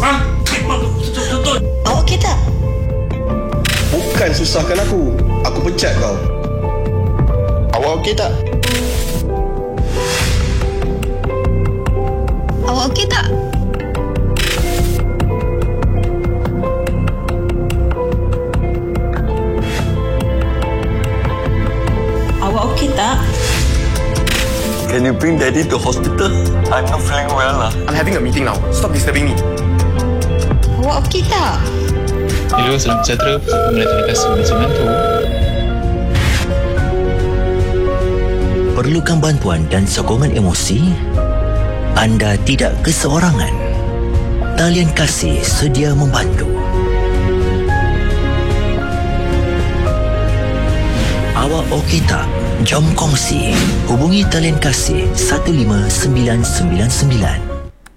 Ha? Betul. Awak okey tak? Bukan susahkan aku. Aku pecat kau. Awak okey tak? Awak okey tak? Awak okey tak? Can you bring daddy to hospital? I'm not feeling well lah. I'm having a meeting now. Stop disturbing me. Awak okey tak? Hello, salam sejahtera. Pemerintah Terima Kasih Management tu. Perlukan bantuan dan sokongan emosi? Anda tidak keseorangan. Talian Kasih sedia membantu. Awak okey tak? Jom kongsi. Hubungi Talian Kasih 15999.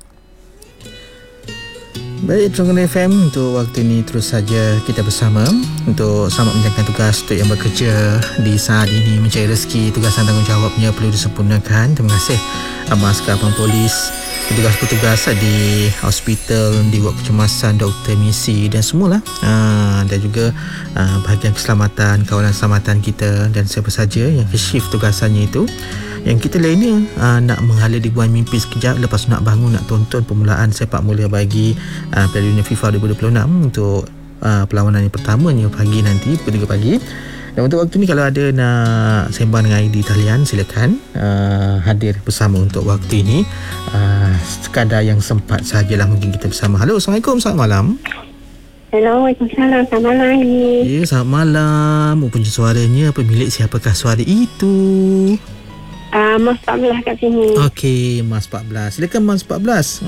Baik, Terengganu FM, untuk waktu ini terus saja kita bersama untuk selamat menjalankan tugas untuk yang bekerja di saat ini mencari rezeki. Tugasan tanggungjawabnya perlu disempurnakan. Terima kasih Abang Askar, Abang Polis, petugas-petugas di hospital, di ward kecemasan, doktor, misi dan semualah. Dan juga bahagian keselamatan, kawalan keselamatan kita dan siapa saja yang ke shift tugasannya itu. Yang kita lainnya nak menghala di buan mimpi sekejap, lepas nak bangun, nak tonton permulaan sepak bola bagi Piala Dunia FIFA 2026 untuk perlawanan yang pertamanya pagi nanti, pukul 3 pagi. Dan untuk waktu ni kalau ada nak sembang dengan ID talian, silakan hadir bersama untuk waktu ini. Sekadar yang sempat sajalah mungkin kita bersama. Halo, Assalamualaikum, selamat malam. Hello, Waalaikumsalam, selamat malam ni. Ya, selamat malam. Punya suaranya pemilik siapakah suara itu? Mas 14 kat sini. Okey, Mas 14. Silakan Mas 14.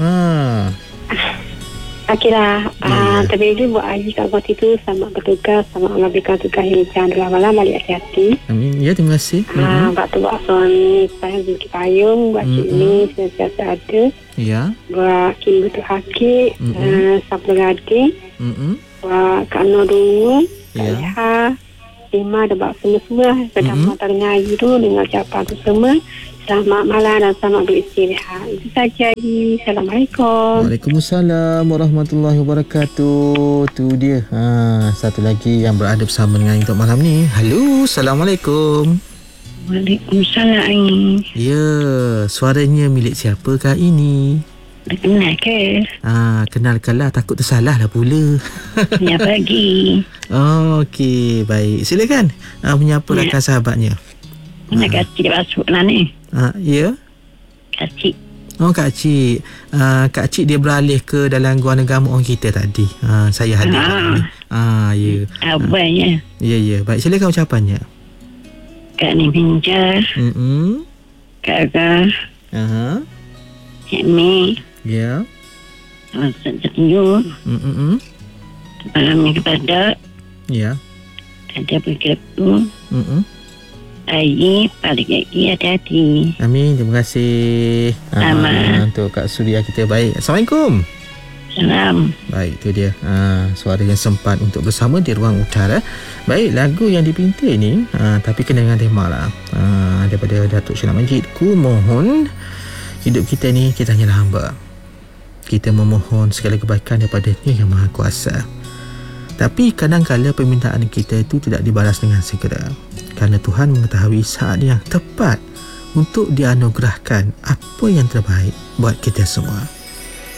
Okeylah. Tapi dia buat haji kat kota itu sama bertugas, sama Allah berikan tugas yang jangan dalam malam, balik hati-hati. Amin. Ya, terima kasih. Buat tu buat suami, saya bagi payung, buat ini, sentiasa ada. Ya. Buat Kim Betul Hakik, Sabtu Gading, buat Kak Nur Dungu, Kak Liha, Lima ada buat semua-semua. Sedang mata dengan hari tu, dengan ucapan tu semua. Selamat malam dan selamat beristirahat. Itu saja. Assalamualaikum. Waalaikumsalam warahmatullahi wabarakatuh. Tu dia. Satu lagi yang berada bersama dengan untuk malam ni. Halo, Assalamualaikum. Waalaikumsalam. Ya, suaranya milik siapakah ini? Kenal ke? Kenalkanlah, takut tersalah lah pula. Ya, pagi. Okey, baik. Silakan. Menyapa rakan sahabatnya. Nak Cik masuk lah ni. Ya? Kak Cik. Oh, Kak Cik. Kak Cik dia beralih ke dalam gua negara orang kita tadi. Saya hadir. Ya. Abangnya. Ya. Baik, silakan ucapannya. Kak ni Minjar. Kak Agah. Kak Mi. Ya. Setuju. Malam ni kepada. Ya. Ada berkelepu. Ayi, paling lagi hati-hati. Amin, terima kasih. Untuk Kak Suria kita. Baik, Assalamualaikum. Salam. Baik, tu dia suara yang sempat untuk bersama di ruang utara. Baik, lagu yang dipinta ni tapi kena dengan tema lah, daripada Datuk Sheila Majid. Ku mohon hidup kita ni, kita hanyalah hamba. Kita memohon segala kebaikan daripada-Nya Yang Maha Kuasa. Tapi kadang-kadang permintaan kita itu tidak dibalas dengan segera, kerana Tuhan mengetahui saat yang tepat untuk dianugerahkan apa yang terbaik buat kita semua.